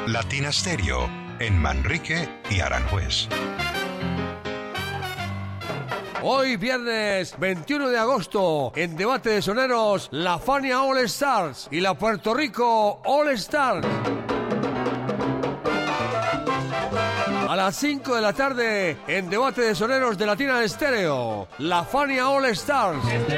Latina Stereo, en Manrique y Aranjuez. Hoy viernes 21 de agosto, en Debate de Soneros, la Fania All Stars y la Puerto Rico All Stars. A las 5 de la tarde, en Debate de Soneros de Latina Stereo, la Fania All Stars.